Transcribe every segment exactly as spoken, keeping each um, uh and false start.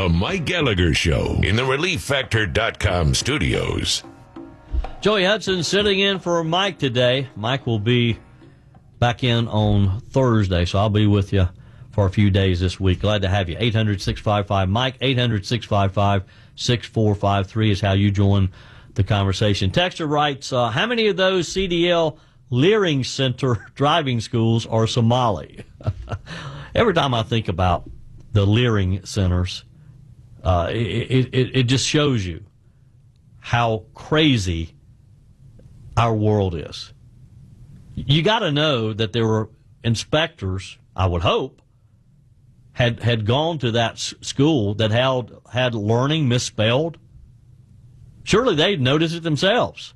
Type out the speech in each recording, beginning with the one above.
The Mike Gallagher Show in the relief factor dot com studios. Joey Hudson sitting in for Mike today. Mike will be back in on Thursday, so I'll be with you for a few days this week. Glad to have you. eight hundred, six five five, Mike, eight hundred, six five five, six four five three is how you join the conversation. Texter writes, uh, how many of those C D L Leering Center driving schools are Somali? Every time I think about the Leering Centers, uh, it, it, it just shows you how crazy our world is. You got to know that there were inspectors, I would hope, had had gone to that s- school that had had learning misspelled. Surely they'd notice it themselves.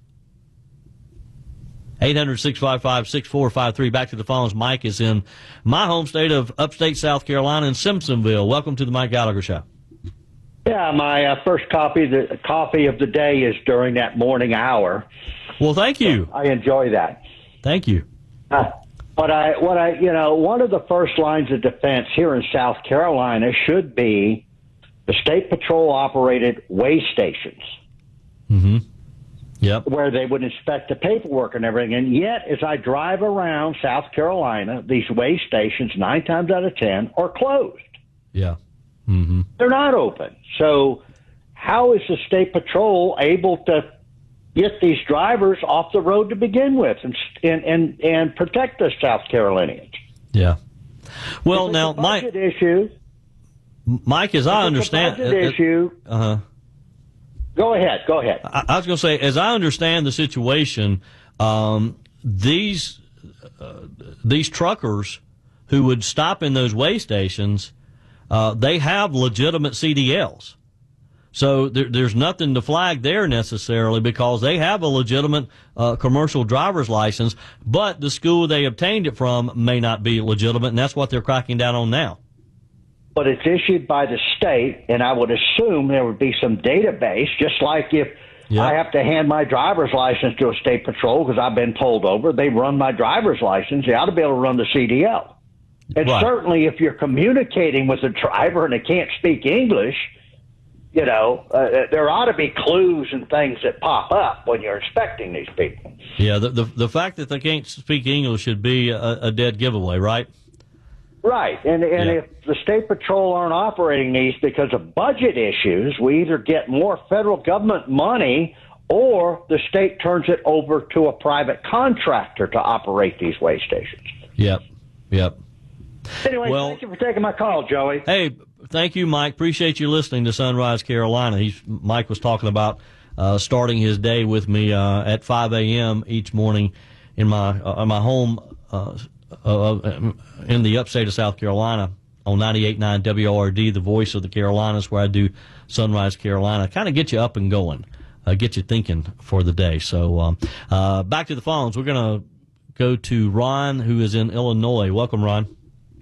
eight hundred, six five five, six four five three. Back to the phones. Mike is in my home state of upstate South Carolina in Simpsonville. Welcome to the Mike Gallagher Show. Yeah, my uh, first copy the coffee of the day is during that morning hour. Well, thank you. So I enjoy that. Thank you. Uh, what I, what I, you know, one of the first lines of defense here in South Carolina should be the State Patrol operated weigh stations. Mm-hmm. Yep. Where they would inspect the paperwork and everything. And yet, as I drive around South Carolina, these weigh stations, nine times out of ten, are closed. Yeah. Mm-hmm. They're not open. So how is the State Patrol able to get these drivers off the road to begin with and and and, and protect the South Carolinians? Yeah. Well, If now, it's a budget Mike, issue, Mike, as I if understand, it's a budget issue. Uh huh. Go ahead. Go ahead. I, I was going to say, as I understand the situation, um, these uh, these truckers who would stop in those weigh stations, uh, they have legitimate C D Ls. So there, there's nothing to flag there necessarily because they have a legitimate uh, commercial driver's license, but the school they obtained it from may not be legitimate, and that's what they're cracking down on now. But it's issued by the state, and I would assume there would be some database, just like if Yep. I have to hand my driver's license to a state patrol because I've been pulled over. They run my driver's license. They ought to be able to run the C D L. And Right. certainly if you're communicating with a driver and they can't speak English, you know, uh, there ought to be clues and things that pop up when you're inspecting these people. Yeah, the the, the fact that they can't speak English should be a, a dead giveaway, right? Right. And, and Yeah. if the state patrol aren't operating these because of budget issues, we either get more federal government money or the state turns it over to a private contractor to operate these weigh stations. Yep, yep. Anyway, Well- thank you for taking my call, Joey. Hey, thank you, Mike. Appreciate you listening to Sunrise Carolina. He's, Mike was talking about uh, starting his day with me uh, at five a.m. each morning in my uh, my home uh, uh, in the upstate of South Carolina on ninety-eight point nine W O R D, the voice of the Carolinas, where I do Sunrise Carolina. Kind of get you up and going, uh, get you thinking for the day. So um, uh, back to the phones. We're going to go to Ron, who is in Illinois. Welcome, Ron.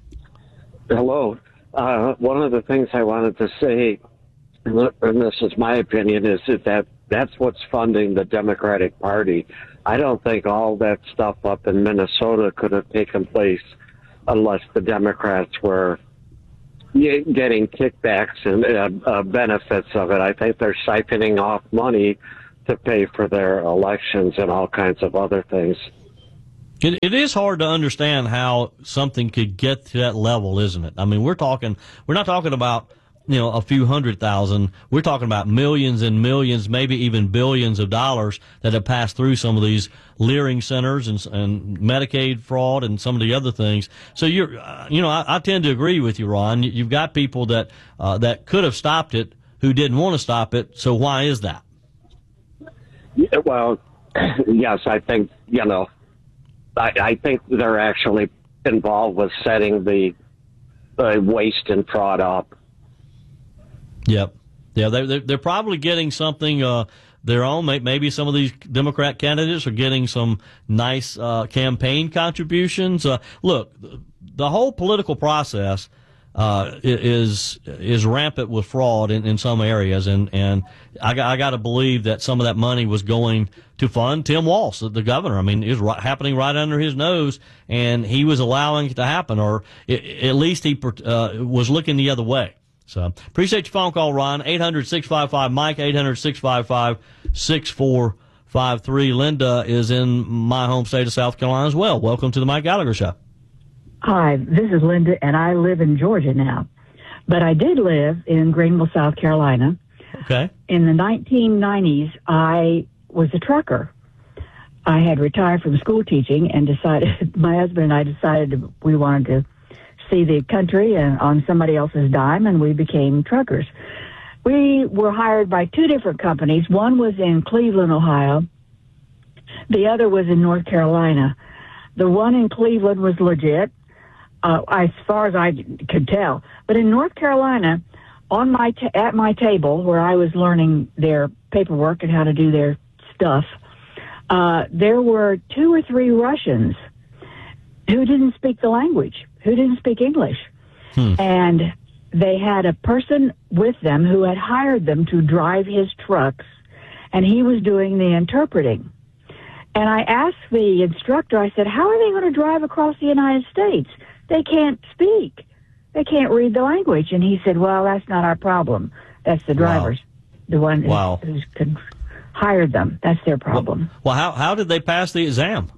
Hello. Uh, one of the things I wanted to say, and this is my opinion, is that that's what's funding the Democratic Party. I don't think all that stuff up in Minnesota could have taken place unless the Democrats were getting kickbacks and uh, uh, benefits of it. I think they're siphoning off money to pay for their elections and all kinds of other things. It, it is hard to understand how something could get to that level, isn't it? I mean, we're talking, we're not talking about, you know, a few hundred thousand. We're talking about millions and millions, maybe even billions of dollars that have passed through some of these Leering centers and, and Medicaid fraud and some of the other things. So you're, uh, you know, I, I tend to agree with you, Ron. You've got people that, uh, that could have stopped it who didn't want to stop it. So why is that? Yeah, well, yes, I think, you know, I, I think they're actually involved with setting the uh, waste and fraud up. Yep. Yeah, they're, they're probably getting something uh, their own. Maybe some of these Democrat candidates are getting some nice uh, campaign contributions. Uh, look, the whole political process uh, is is rampant with fraud in, in some areas, and, and I, I got to believe that some of that money was going to fund Tim Walz, the governor. I mean, it was right, happening right under his nose, and he was allowing it to happen, or it, at least he uh, was looking the other way. So appreciate your phone call, Ron. eight hundred, six five five, Mike, eight hundred, six five five, six four five three. Linda is in my home state of South Carolina as well. Welcome to the Mike Gallagher Show. Hi, this is Linda, and I live in Georgia now. But I did live in Greenville, South Carolina. Okay. In the nineteen nineties, I was a trucker. I had retired from school teaching and decided, my husband and I decided we wanted to see the country and on somebody else's dime, and we became truckers. We were hired by two different companies. One was in Cleveland, Ohio. The other was in North Carolina. The one in Cleveland was legit, uh, as far as I could tell. But in North Carolina, on my t- at my table where I was learning their paperwork and how to do their stuff, uh, there were two or three Russians who didn't speak the language, who didn't speak English. Hmm. And they had a person with them who had hired them to drive his trucks, and he was doing the interpreting. And I asked the instructor, I said, how are they going to drive across the United States? They can't speak. They can't read the language. And he said, well, that's not our problem. That's the drivers, wow. the one who, wow. who's could hired them. That's their problem. Well, well, how how did they pass the exam?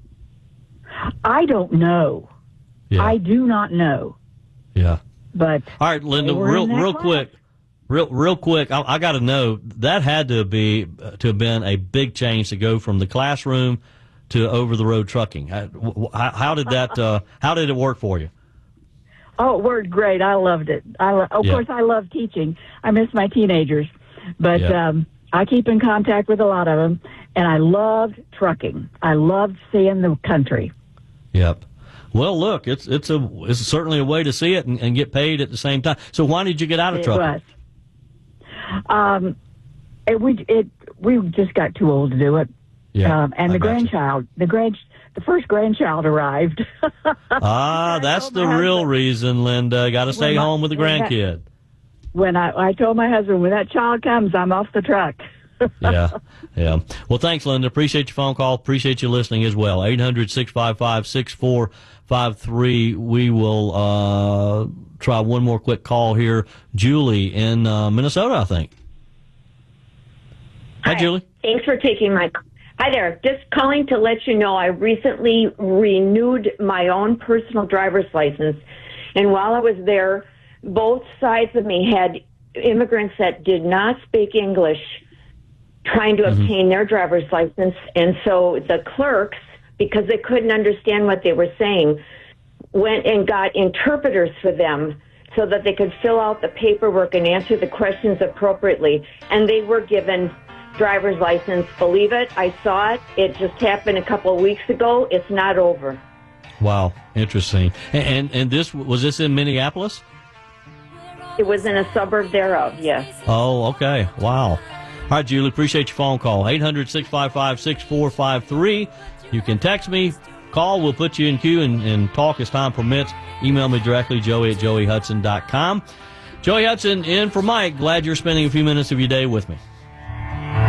I don't know. Yeah. I do not know. Yeah. But all right, Linda, real real class. quick, real real quick. I, I got to know that had to be to have been a big change to go from the classroom to over the road trucking. How, how did that? Uh, how did it work for you? Oh, it worked great. I loved it. I lo- of yeah. course I love teaching. I miss my teenagers, but yeah. um, I keep in contact with a lot of them, and I loved trucking. I loved seeing the country. Yep. Well, look, it's it's a it's certainly a way to see it and, and get paid at the same time. So why did you get out of it trucking? Was. Um, it, we it we just got too old to do it. Yeah, um, and I the gotcha. grandchild, the grand, the first grandchild arrived. ah, that's the real husband, reason, Linda. Got to stay my, home with the grandkid. That, when I I told my husband, when that child comes, I'm off the truck. yeah, yeah. Well, thanks, Linda. Appreciate your phone call. Appreciate you listening as well. eight hundred, six five five, six four five three. We will uh, try one more quick call here. Julie in uh, Minnesota, I think. Hi, Hi, Julie. Thanks for taking my call. Hi there. Just calling to let you know I recently renewed my own personal driver's license. And while I was there, both sides of me had immigrants that did not speak English trying to mm-hmm. obtain their driver's license. And so the clerks, because they couldn't understand what they were saying, went and got interpreters for them so that they could fill out the paperwork and answer the questions appropriately. And they were given driver's license. Believe it, I saw it. It just happened a couple of weeks ago. It's not over. Wow, interesting. And and, and this was this in Minneapolis? It was in a suburb thereof, yes. Oh, okay. Wow. All right, Julie, appreciate your phone call. eight hundred, six five five, six four five three. You can text me, call, we'll put you in queue and, and talk as time permits. Email me directly, joey at joey hudson dot com. Joey Hudson in for Mike. Glad you're spending a few minutes of your day with me.